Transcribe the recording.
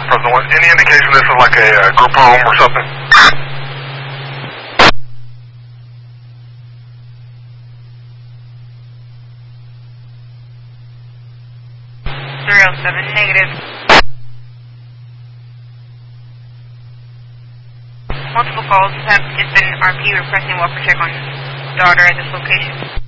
Present 1. Any indication this is like a group home or something? Negative. Multiple calls have just been RP requesting welfare check on daughter at this location.